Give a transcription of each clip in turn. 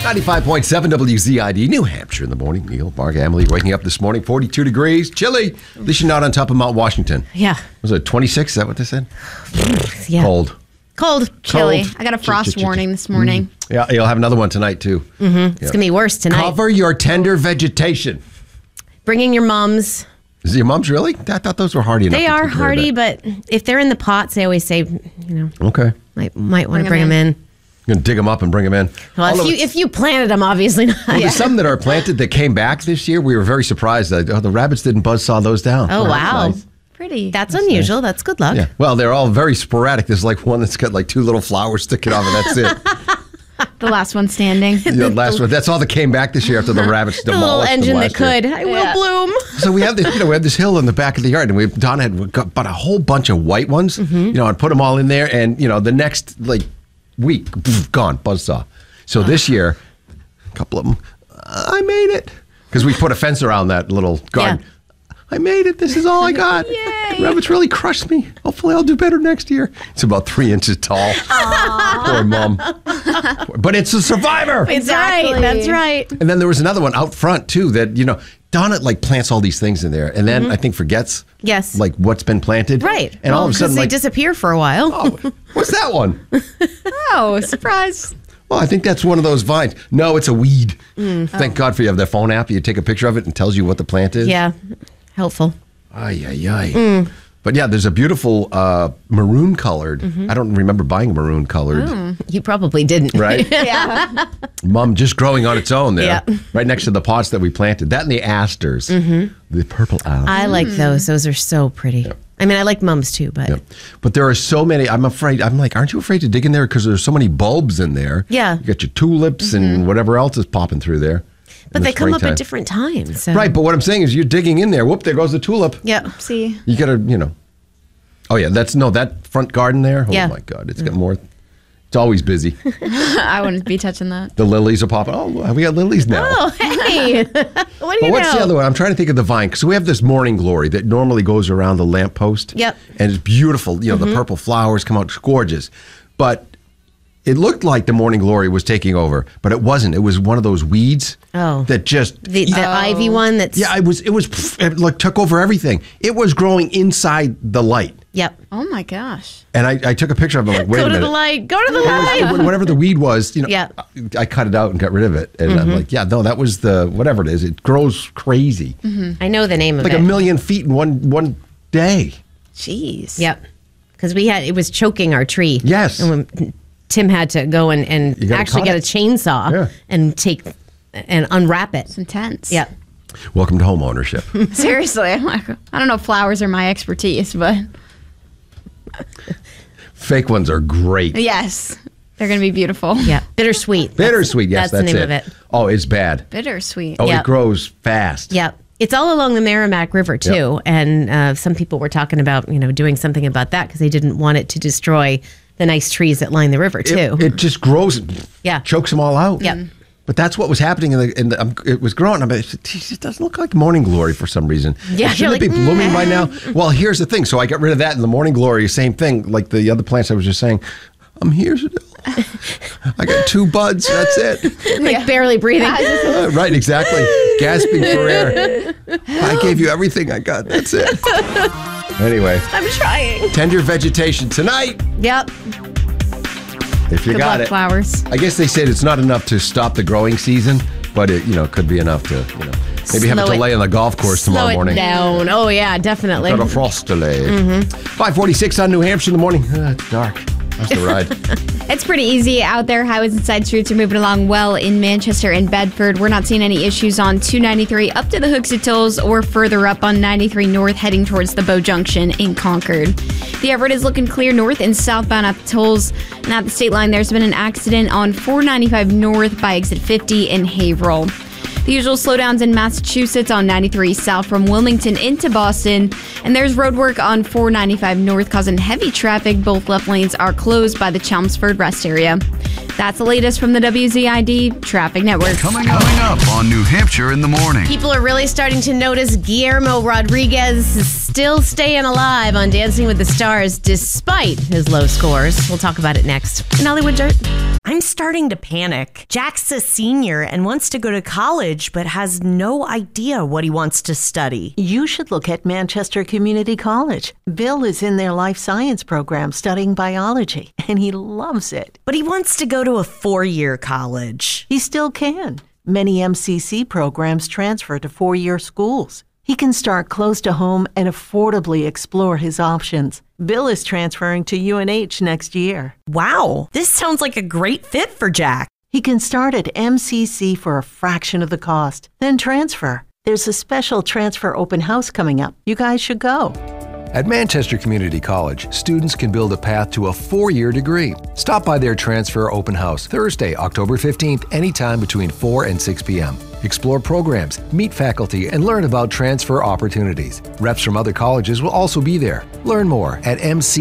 95.7 WZID, New Hampshire in the morning. Neil, Mark, Emily waking up this morning, 42 degrees, chilly. At least you're not on top of Mount Washington. Yeah. Was it 26? Is that what they said? Yeah. Cold. Chilly. Cold. I got a frost warning this morning. Yeah, you'll have another one tonight, too. It's going to be worse tonight. Cover your tender vegetation. Bringing your mums. Is it your mom's really? I thought those were hardy enough. They to are take care of hardy, that. but if they're in the pots, they always say, Okay. might want to bring them in. You're going to dig them up and bring them in. Well, if you planted them, obviously not. Well, there's some that are planted that came back this year. We were very surprised that the rabbits didn't buzzsaw those down. Oh, wow. Nice. Pretty. That's unusual. That's good luck. Yeah. Well, they're all very sporadic. There's like one that's got like two little flowers sticking off, and that's it. The last one standing. The last one. That's all that came back this year after the rabbits The little demolished engine them that last year. could. I will bloom. So we have this, we have this hill in the back of the yard, and Donna had got a whole bunch of white ones, and put them all in there, and the next week, gone, buzzsaw. So this year, a couple of them, I made it because we put a fence around that little garden. Yeah. I made it. This is all I got. Yay. Rabbits really crushed me. Hopefully I'll do better next year. It's about 3 inches tall. Poor mom. But it's a survivor. Exactly. Right. That's right. And then there was another one out front too that, Donna plants all these things in there and then I think forgets Yes. what's been planted. Right. And all of a sudden they disappear for a while. oh, what's that one? Oh, surprise. Well, I think that's one of those vines. No, it's a weed. Thank God for you have that phone app. You take a picture of it and tells you what the plant is. Yeah. Helpful. Ay, ay, ay. But yeah, there's a beautiful maroon colored. I don't remember buying maroon colored. You probably didn't. Right? Yeah. Mom just growing on its own there. Yeah. Right next to the pots that we planted. That and the asters. The purple asters. I like those. Those are so pretty. I mean, I like mums too, but. Yeah. But there are so many. I'm like, aren't you afraid to dig in there? Because there's so many bulbs in there. Yeah. You got your tulips and whatever else is popping through there. But they come up at different times. So. Right, but what I'm saying is you're digging in there. Whoop, there goes the tulip. Yeah. See. You got to, Oh, yeah, that front garden there. Oh, Yeah. my God. It's got more. It's always busy. I wouldn't be touching that. The lilies are popping. Oh, we got lilies now. Oh, hey. What do you But what's the other one? I'm trying to think of the vine. Because we have this morning glory that normally goes around the lamppost. Yep. And it's beautiful. The purple flowers come out. It's gorgeous. But it looked like the morning glory was taking over. But it wasn't. It was one of those weeds that just... The ivy one that's... Yeah, it took over everything. It was growing inside the light. Yep. Oh my gosh. And I took a picture of it. I'm like, wait a minute. Go to the light. Go to the light. Whatever the weed was, Yeah. I cut it out and got rid of it. And I'm like, yeah, no, that was whatever it is. It grows crazy. I know the name of Like it. 1 million feet in one day. Jeez. Yep. Because it was choking our tree. Yes. And when Tim had to go and gotta actually cut get a it. chainsaw and unwrap it. It's intense. Yep. Welcome to home ownership. Seriously. I'm like, I don't know if flowers are my expertise, but Fake ones are great. yes, they're going to be beautiful. Yeah. Bittersweet. Bittersweet, yes, that's the name of it. Oh, it's bad. Bittersweet. Oh, Yep. it grows fast. Yep. It's all along the Merrimack River, too. Yep. And some people were talking about, doing something about that because they didn't want it to destroy the nice trees that line the river, too. It just grows. Yeah. Chokes them all out. Yep. But that's what was happening it was growing. It doesn't look like morning glory for some reason. Yeah, Shouldn't it you're be like, blooming by now? Well, here's the thing. So I got rid of that in the morning glory. Same thing, like the other plants I was just saying. I'm here still. I got 2 buds. That's it. Like barely breathing. Right, exactly. Gasping for air. I gave you everything I got. That's it. Anyway, I'm trying. tender vegetation tonight. Yep. If you Good got luck, it. flowers. I guess they said it's not enough to stop the growing season, but it could be enough to maybe have a Slow it- delay on the golf course Slow tomorrow it morning. down. Oh, yeah, definitely. Got a frost delay. 5:46 on New Hampshire in the morning. It's dark. That's the ride. It's pretty easy out there. Highways and side streets are moving along well in Manchester and Bedford. We're not seeing any issues on 293 up to the Hooksett Tolls or further up on 93 north heading towards the Bow Junction in Concord. The Everett is looking clear north and southbound at the tolls. And at the state line, there's been an accident on 495 north by exit 50 in Haverhill. The usual slowdowns in Massachusetts on 93 south from Wilmington into Boston. And there's road work on 495 north causing heavy traffic. Both left lanes are chelmsford rest area. That's the latest from the WZID Traffic Network. Coming up on New Hampshire in the morning. People are really starting to notice Guillermo Rodriguez is still staying alive on Dancing with the Stars despite his low scores. We'll talk about it next in Hollywood Dirt. I'm starting to panic. Jack's a senior and wants to go to college, but has no idea what he wants to study. You should look at Manchester Community College. Bill is in their life science program studying biology, and he loves it. But he wants to go to a 4-year college. He still can. Many MCC programs transfer to 4-year schools. He can start close to home and affordably explore his options. Bill is transferring to UNH next year. Wow, this sounds like a great fit for Jack. He can start at MCC for a fraction of the cost, then transfer. There's a special transfer open house coming up. You guys should go. At Manchester Community College, students can build a path to a 4-year degree. Stop by their transfer open house Thursday, October 15th, anytime between 4 and 6 p.m. Explore programs, meet faculty, and learn about transfer opportunities. Reps from other colleges will also be there. Learn more at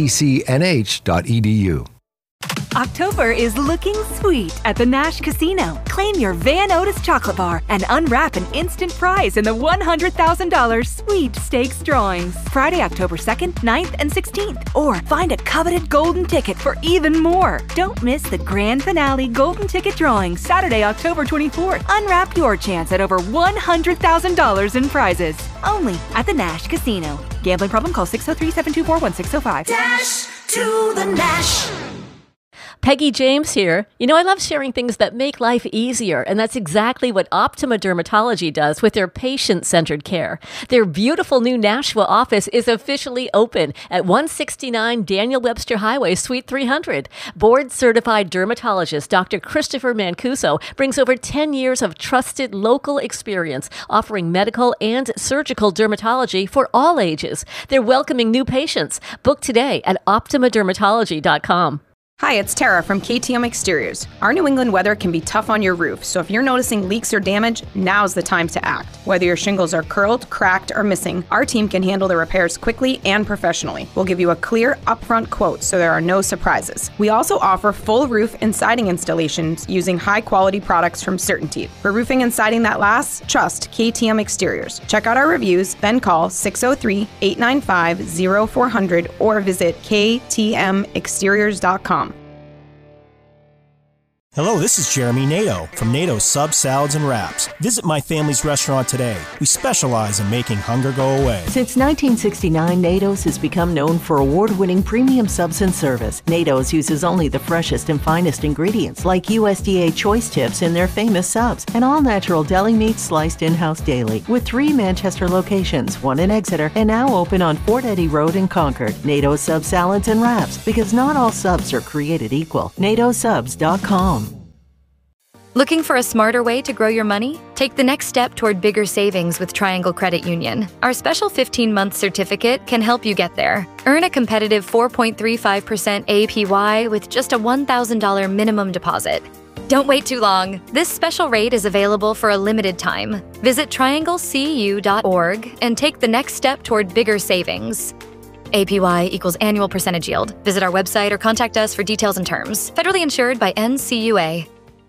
mccnh.edu. October is looking sweet at the Nash Casino. Claim your Van Otis chocolate bar and unwrap an instant prize in the $100,000 sweepstakes drawings. Friday, October 2nd, 9th, and 16th. Or find a coveted golden ticket for even more. Don't miss the grand finale golden ticket drawing Saturday, October 24th. Unwrap your chance at over $100,000 in prizes. Only at the Nash Casino. Gambling problem? Call 603-724-1605. Dash to the Nash. Peggy James here. You know, I love sharing things that make life easier, and that's exactly what Optima Dermatology does with their patient-centered care. Their beautiful new Nashua office is officially open at 169 Daniel Webster Highway, Suite 300. Board-certified dermatologist Dr. Christopher Mancuso brings over 10 years of trusted local experience, offering medical and surgical dermatology for all ages. They're welcoming new patients. Book today at OptimaDermatology.com. Hi, it's Tara from KTM Exteriors. Our New England weather can be tough on your roof, so if you're noticing leaks or damage, now's the time to act. Whether your shingles are curled, cracked, or missing, our team can handle the repairs quickly and professionally. We'll give you a clear, upfront quote so there are no surprises. We also offer full roof and siding installations using high-quality products from CertainTeed. For roofing and siding that lasts, trust KTM Exteriors. Check out our reviews, then call 603-895-0400 or visit ktmexteriors.com. Hello, this is Jeremy Nato from Nato Sub Salads and Wraps. Visit my family's restaurant today. We specialize in making hunger go away. Since 1969, Nato's has become known for award-winning premium subs and service. Nato's uses only the freshest and finest ingredients like USDA choice tips in their famous subs and all-natural deli meat sliced in-house daily. With 3 Manchester locations, 1 in Exeter, and now open on Fort Eddy Road in Concord. Nato's Sub Salads and Wraps, because not all subs are created equal. NatoSubs.com. Looking for a smarter way to grow your money? Take the next step toward bigger savings with Triangle Credit Union. Our special 15-month certificate can help you get there. Earn a competitive 4.35% APY with just a $1,000 minimum deposit. Don't wait too long. This special rate is available for a limited time. Visit trianglecu.org and take the next step toward bigger savings. APY equals annual percentage yield. Visit our website or contact us for details and terms. Federally insured by NCUA.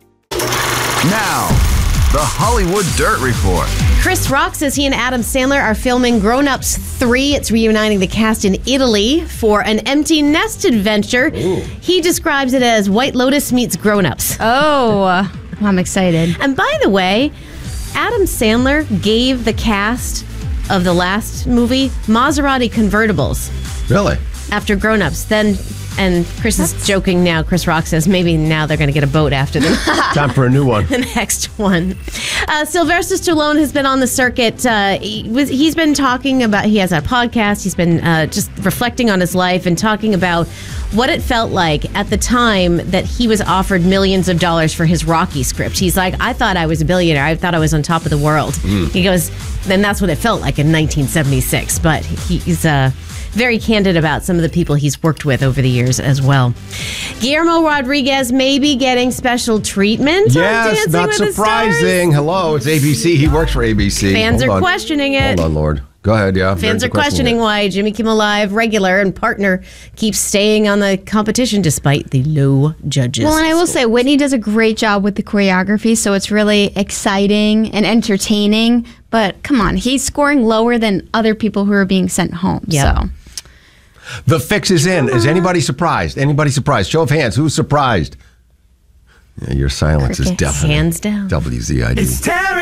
Now, the Hollywood Dirt Report. Chris Rock says he and Adam Sandler are filming Grown Ups 3. It's reuniting the cast in Italy for an empty nest adventure. Ooh. He describes it as White Lotus meets Grown Ups. Oh, I'm excited. And by the way, Adam Sandler gave the cast of the last movie Maserati convertibles. Really? After Grown Ups. Then... And Chris is joking now. Chris Rock says maybe now they're going to get a boat after them. Time for a new one. The next one. Sylvester Stallone has been on the circuit. He's been talking about, he has a podcast. He's been just reflecting on his life and talking about what it felt like at the time that he was offered millions of dollars for his Rocky script. He's like, I thought I was a billionaire. I thought I was on top of the world. He goes, then that's what it felt like in 1976. But he's very candid about some of the people he's worked with over the years as well. Guillermo Rodriguez may be getting special treatment. Yes, not surprising. Hello, it's ABC. He works for ABC. Fans are questioning it. Hold on, Lord. Go ahead, yeah. Fans are questioning why Jimmy Kimmel Live regular and partner keeps staying on the competition despite the low judges. Well, and I will say Whitney does a great job with the choreography, so it's really exciting and entertaining. But come on, he's scoring lower than other people who are being sent home. Yep. So The fix is in. Is anybody surprised? Anybody surprised? Show of hands. Who's surprised? Yeah, your silence is Crickets. deafening. Hands down. WZID.